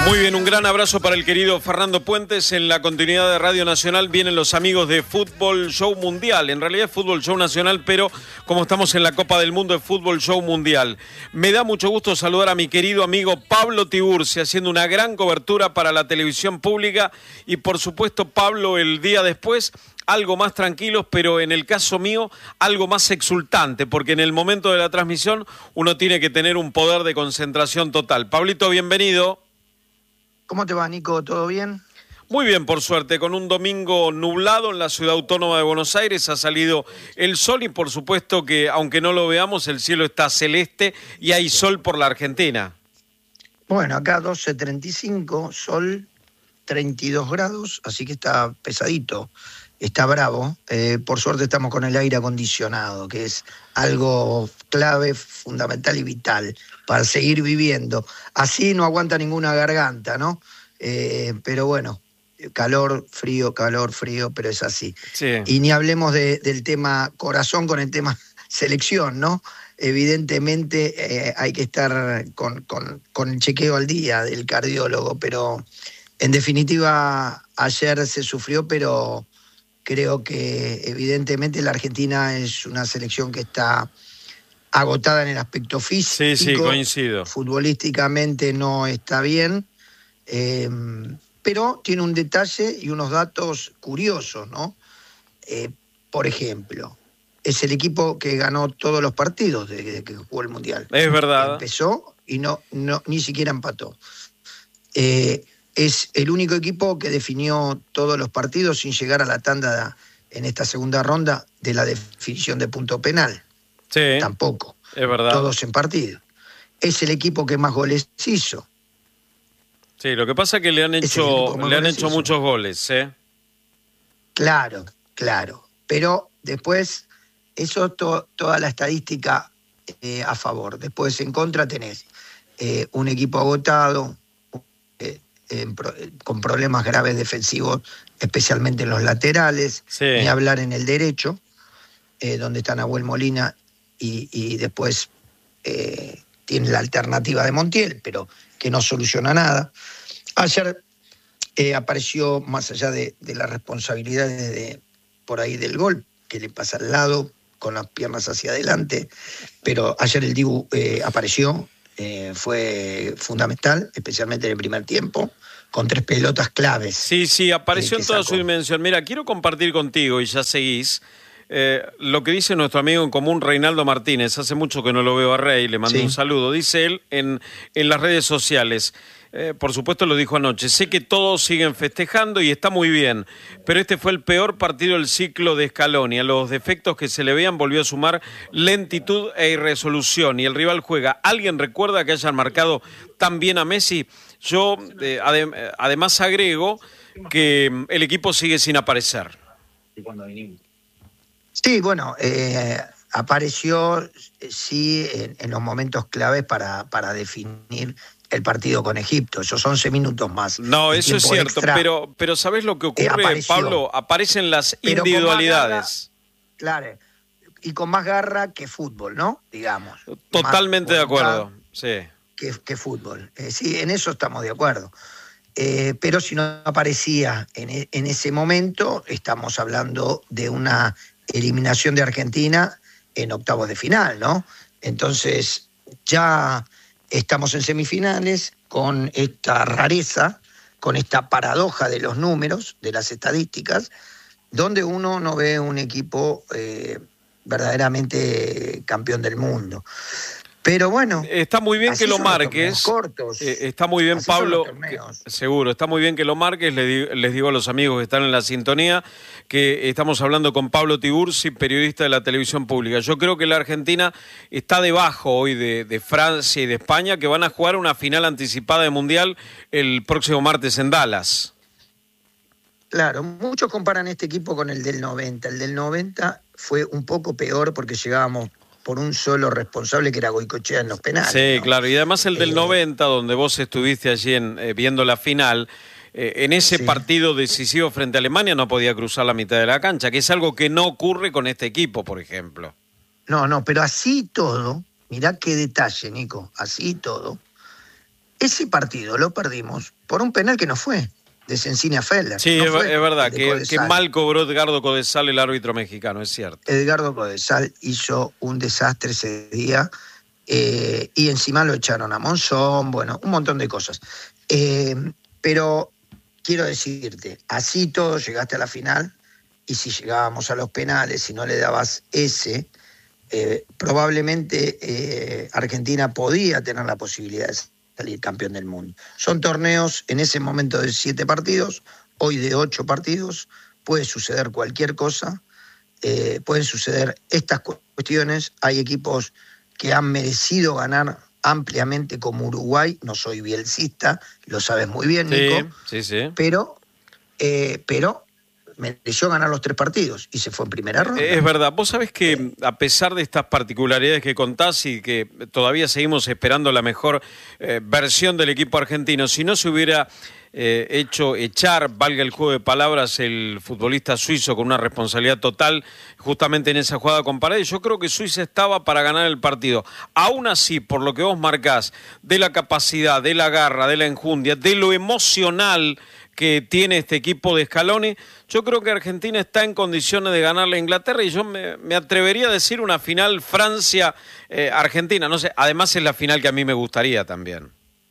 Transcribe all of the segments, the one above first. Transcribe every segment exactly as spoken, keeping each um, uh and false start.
Muy bien, un gran abrazo para el querido Fernando Puentes. En la continuidad de Radio Nacional vienen los amigos de Fútbol Show Mundial. En realidad es Fútbol Show Nacional, pero como estamos en la Copa del Mundo es Fútbol Show Mundial. Me da mucho gusto saludar a mi querido amigo Pablo Tiburci, haciendo una gran cobertura para la televisión pública. Y por supuesto, Pablo, el día después, algo más tranquilos, pero en el caso mío, algo más exultante, porque en el momento de la transmisión uno tiene que tener un poder de concentración total. Pablito, bienvenido. ¿Cómo te va, Nico? ¿Todo bien? Muy bien, por suerte, con un domingo nublado en la ciudad autónoma de Buenos Aires, ha salido el sol y por supuesto que, aunque no lo veamos, el cielo está celeste y hay sol por la Argentina. Bueno, acá doce treinta y cinco, sol, treinta y dos grados, así que está pesadito, está bravo. Eh, por suerte estamos con el aire acondicionado, que es algo clave, fundamental y vital para seguir viviendo. Así no aguanta ninguna garganta, ¿no? Eh, pero bueno, calor, frío, calor, frío, pero es así. Sí. Y ni hablemos de, del tema corazón con el tema selección, ¿no? Evidentemente eh, hay que estar con, con, con el chequeo al día del cardiólogo, pero en definitiva ayer se sufrió, pero creo que evidentemente la Argentina es una selección que está agotada en el aspecto físico. Sí, sí, coincido. Futbolísticamente no está bien, eh, pero tiene un detalle y unos datos curiosos, ¿no? Eh, por ejemplo, es el equipo que ganó todos los partidos desde que jugó el Mundial. Es verdad. Empezó y no, no ni siquiera empató. Eh, es el único equipo que definió todos los partidos sin llegar a la tanda en esta segunda ronda de la definición de punto penal. Sí, tampoco. Es verdad. Todos en partido. Es el equipo que más goles hizo. Sí, lo que pasa es que le han hecho, le han hecho muchos goles, ¿eh? Claro, claro. Pero después, eso to, toda la estadística eh, a favor. Después en contra tenés eh, un equipo agotado, eh, en pro, con problemas graves defensivos, especialmente en los laterales, sí. Ni hablar en el derecho, eh, donde está Nahuel Molina. Y, y después eh, tiene la alternativa de Montiel, pero que no soluciona nada. Ayer eh, apareció, más allá de, de las responsabilidades de, por ahí del gol, que le pasa al lado, con las piernas hacia adelante, pero ayer el Dibu eh, apareció, eh, fue fundamental, especialmente en el primer tiempo, con tres pelotas claves. Sí, sí, apareció eh, en toda sacó. su dimensión. Mira, quiero compartir contigo, y ya seguís, Eh, lo que dice nuestro amigo en común Reinaldo Martínez. Hace mucho que no lo veo a Rey, le mando Sí. un saludo. Dice él en, en las redes sociales, eh, por supuesto lo dijo anoche, sé que todos siguen festejando y está muy bien, pero este fue el peor partido del ciclo de Scaloni. A los defectos que se le vean volvió a sumar lentitud e irresolución y el rival juega. ¿Alguien recuerda que hayan marcado tan bien a Messi? Yo eh, adem además agrego que el equipo sigue sin aparecer. Y cuando vinimos. Sí, bueno, eh, apareció, sí, en, en los momentos claves para, para definir el partido con Egipto, esos once minutos más. No, eso es cierto, extra, pero, pero ¿sabés lo que ocurre, eh, Pablo? Aparecen las pero individualidades. Garra, claro, y con más garra que fútbol, ¿no? Digamos. Totalmente de acuerdo, sí. Que, que fútbol. Eh, sí, en eso estamos de acuerdo. Eh, pero si no aparecía en, en ese momento, estamos hablando de una eliminación de Argentina en octavos de final, ¿no? Entonces ya estamos en semifinales con esta rareza, con esta paradoja de los números, de las estadísticas, donde uno no ve un equipo eh, verdaderamente campeón del mundo. Pero bueno, está muy bien que lo marques. Cortos. Eh, está muy bien, así Pablo. Que, seguro, está muy bien que lo marques. Les digo, les digo a los amigos que están en la sintonía que estamos hablando con Pablo Tiburci, periodista de la televisión pública. Yo creo que la Argentina está debajo hoy de, de Francia y de España, que van a jugar una final anticipada de Mundial el próximo martes en Dallas. Claro, muchos comparan este equipo con el del noventa. El del noventa fue un poco peor porque llegábamos por un solo responsable que era Goicoechea en los penales. Sí, ¿no? claro, y además el del eh, noventa, donde vos estuviste allí en, eh, viendo la final, eh, en ese sí. partido decisivo frente a Alemania no podía cruzar la mitad de la cancha, que es algo que no ocurre con este equipo, por ejemplo. No, no, pero así todo, mirá qué detalle, Nico, así todo, ese partido lo perdimos por un penal que no fue, de Cencinia Feller. Sí, no es, fue es verdad, de que, que mal cobró Edgardo Codesal, el árbitro mexicano, es cierto. Edgardo Codesal hizo un desastre ese día, eh, y encima lo echaron a Monzón, bueno, un montón de cosas. Eh, pero quiero decirte, así todo llegaste a la final, y si llegábamos a los penales, si no le dabas ese, eh, probablemente eh, Argentina podía tener la posibilidad de salir campeón del mundo. Son torneos en ese momento de siete partidos, hoy de ocho partidos, puede suceder cualquier cosa, eh, pueden suceder estas cuestiones, hay equipos que han merecido ganar ampliamente como Uruguay, no soy bielcista, lo sabes muy bien, Nico, sí, sí, sí. pero, eh, pero mereció ganar los tres partidos y se fue en primera ronda. Es verdad. Vos sabés que a pesar de estas particularidades que contás y que todavía seguimos esperando la mejor eh, versión del equipo argentino, si no se hubiera eh, hecho echar, valga el juego de palabras, el futbolista suizo con una responsabilidad total justamente en esa jugada con Paredes, yo creo que Suiza estaba para ganar el partido. Aún así, por lo que vos marcás, de la capacidad, de la garra, de la enjundia, de lo emocional que tiene este equipo de Scaloni, yo creo que Argentina está en condiciones de ganarle a Inglaterra y yo me, me atrevería a decir una final Francia-Argentina. Eh, no sé, además es la final que a mí me gustaría también.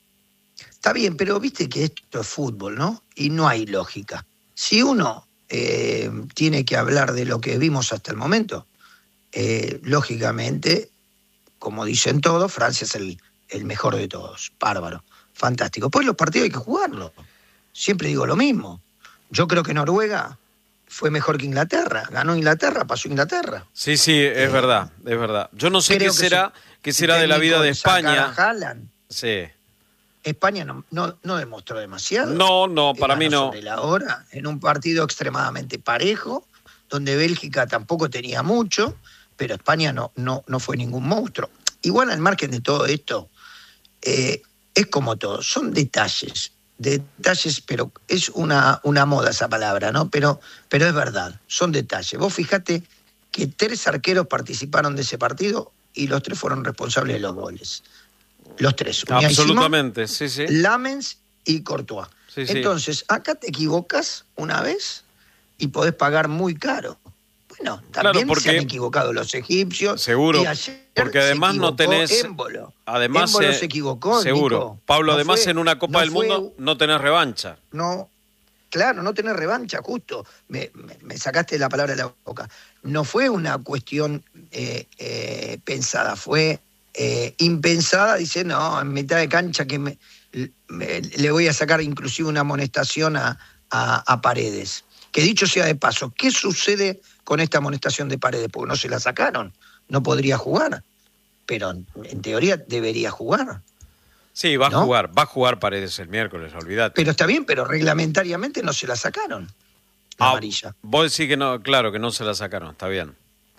Está bien, pero viste que esto es fútbol, ¿no? Y no hay lógica. Si uno eh, tiene que hablar de lo que vimos hasta el momento, eh, lógicamente, como dicen todos, Francia es el, el mejor de todos. Bárbaro, fantástico. Pues los partidos hay que jugarlos. Siempre digo lo mismo. Yo creo que Noruega fue mejor que Inglaterra. Ganó Inglaterra, pasó Inglaterra. Sí, sí, es eh, verdad, es verdad. Yo no sé qué será, qué será de la vida de España. Sí. España no, no, no demostró demasiado. No, no, para mí no. Sobre la hora, en un partido extremadamente parejo, donde Bélgica tampoco tenía mucho, pero España no, no, no fue ningún monstruo. Igual al margen de todo esto, eh, es como todo, son detalles. Detalles, pero es una, una moda esa palabra, ¿no? Pero, pero es verdad, son detalles. Vos fijate que tres arqueros participaron de ese partido y los tres fueron responsables de los goles. Los tres. Absolutamente, Simón, sí, sí. Lamens y Courtois. Sí, sí. Entonces, acá te equivocas una vez y podés pagar muy caro. Bueno, también claro, porque se han equivocado los egipcios. Seguro, y ayer porque además no tenés... Émbolo. Además, Émbolo eh, se equivocó, seguro. Nico. Pablo, no además fue, en una Copa no del fue, Mundo no tenés revancha. No, claro, no tenés revancha, justo. Me, me, me sacaste la palabra de la boca. No fue una cuestión eh, eh, pensada, fue eh, impensada. Dice, no, en mitad de cancha que me, me, le voy a sacar inclusive una amonestación a, a, a Paredes. Que dicho sea de paso, ¿qué sucede con esta amonestación de Paredes? Porque no se la sacaron, no podría jugar, pero en teoría debería jugar. Sí, va ¿no? a jugar, va a jugar Paredes el miércoles, olvídate. Pero está bien, pero reglamentariamente no se la sacaron, la ah, amarilla. Vos decís que no, claro, que no se la sacaron, está bien.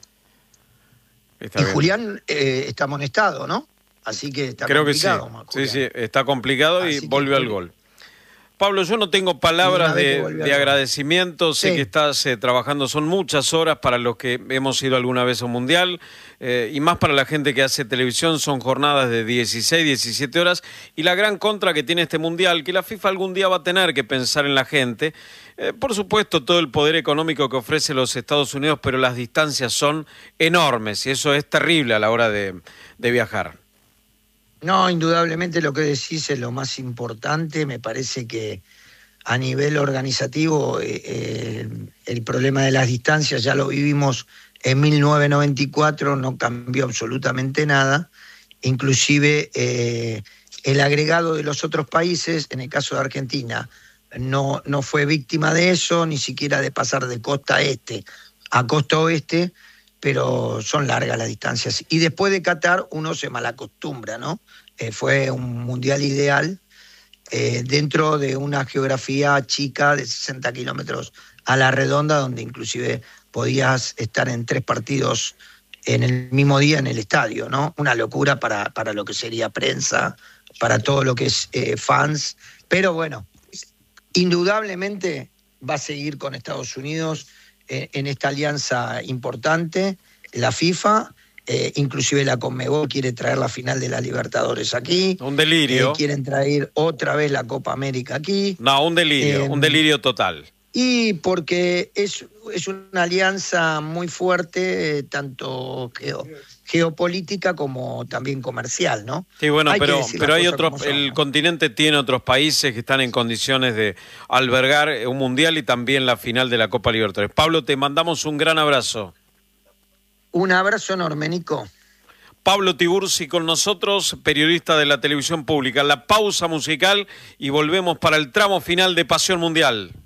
Está y bien. Julián eh, está amonestado, ¿no? Así que está Creo complicado. Que sí. sí, sí, está complicado Así y volvió al gol. Pablo, yo no tengo palabras de, de agradecimiento, sé sí. que estás eh, trabajando, son muchas horas para los que hemos ido alguna vez a un mundial, eh, y más para la gente que hace televisión, son jornadas de dieciséis, diecisiete horas, y la gran contra que tiene este mundial, que la FIFA algún día va a tener que pensar en la gente, eh, por supuesto todo el poder económico que ofrece los Estados Unidos, pero las distancias son enormes, y eso es terrible a la hora de, de viajar. No, indudablemente lo que decís es lo más importante. Me parece que a nivel organizativo eh, eh, el problema de las distancias ya lo vivimos en mil novecientos noventa y cuatro, no cambió absolutamente nada. Inclusive eh, el agregado de los otros países, en el caso de Argentina, no, no fue víctima de eso, ni siquiera de pasar de costa este a costa oeste, pero son largas las distancias. Y después de Qatar uno se malacostumbra, ¿no? Eh, fue un mundial ideal eh, dentro de una geografía chica de sesenta kilómetros a la redonda, donde inclusive podías estar en tres partidos en el mismo día en el estadio, ¿no? Una locura para, para lo que sería prensa, para todo lo que es eh, fans. Pero bueno, indudablemente va a seguir con Estados Unidos en esta alianza importante, la FIFA, Eh, inclusive la Conmebol quiere traer la final de la Libertadores aquí. Un delirio. Eh, quieren traer otra vez la Copa América aquí. No, un delirio, eh, un delirio total. Y porque es, es una alianza muy fuerte, eh, tanto geo, geopolítica como también comercial, ¿no? Sí, bueno, hay pero, pero hay otros, son, el ¿no? continente tiene otros países que están en condiciones de albergar un mundial y también la final de la Copa Libertadores. Pablo, te mandamos un gran abrazo. Un abrazo enorme, Nico. Pablo Tiburci con nosotros, periodista de la televisión pública. La pausa musical y volvemos para el tramo final de Pasión Mundial.